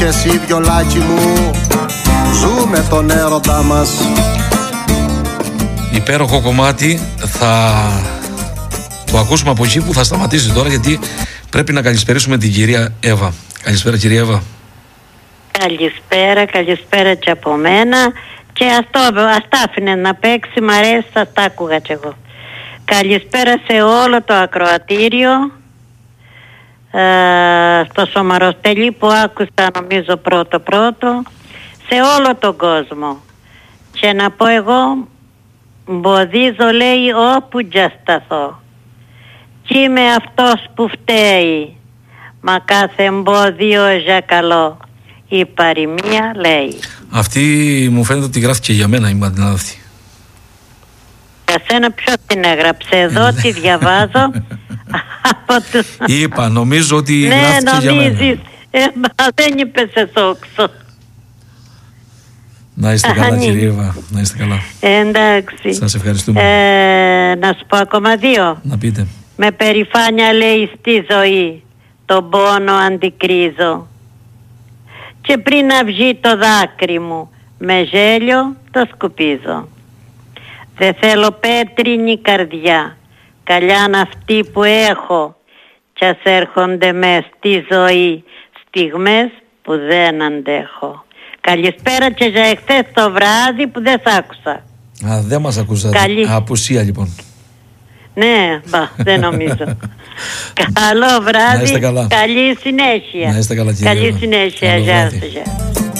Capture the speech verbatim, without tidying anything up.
κι εσύ βιολάκι μου, ζούμε τον έρωτά μας. Υπέροχο κομμάτι, θα το ακούσουμε από εκεί που θα σταματήσει τώρα, γιατί πρέπει να καλησπερίσουμε την κυρία Εύα. Καλησπέρα κυρία Εύα. Καλησπέρα, καλησπέρα και από μένα. Και αυτό, ας τα άφηνε να παίξει, μ' αρέσει, θα τα άκουγα κι εγώ. Καλησπέρα σε όλο το ακροατήριο, ε, στο Σομαροστελή που άκουσα νομίζω πρώτο πρώτο, σε όλο τον κόσμο. Και να πω εγώ, μποδίζω λέει όπου κι σταθώ, κι είμαι αυτός που φταίει, μα κάθε εμπόδιο για καλό, η παροιμία λέει. Αυτή μου φαίνεται ότι γράφτηκε για μένα, είμαι αντιλάβτη. Για σένα ποιος την έγραψε? Εδώ τη διαβάζω. Είπα, νομίζω ότι ναι, γράφτηκε για μένα. Ε, μα δεν είπες εσόξο. Να είστε καλά κύριε Εύα, να είστε καλά. Εντάξει. Σας ευχαριστούμε. Ε, να σου πω ακόμα δύο. Να πείτε. Με περηφάνεια λέει στη ζωή, τον πόνο αντικρίζω. Και πριν να βγει το δάκρυ μου, με γέλιο το σκουπίζω. Δεν θέλω πέτρινη καρδιά, καλιάν αυτή που έχω, κι ας έρχονται μες στη ζωή στιγμές που δεν αντέχω. Καλησπέρα και για εχθές το βράδυ που δεν σ' άκουσα. Α, δεν μας ακούσατε. Καλή... Απουσία λοιπόν. Ναι, μπα, δεν νομίζω. Καλό βράδυ, καλή συνέχεια. Να είστε καλά κύριε. Καλή συνέχεια, γεια σας.